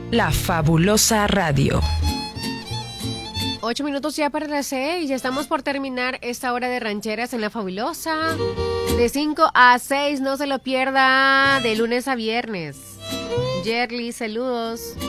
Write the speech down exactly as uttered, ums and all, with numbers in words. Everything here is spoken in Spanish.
La Fabulosa Radio. Ocho minutos ya para las seis, ya estamos por terminar esta hora de rancheras en La Fabulosa. De cinco a seis, no se lo pierda, de lunes a viernes. Yerly, saludos.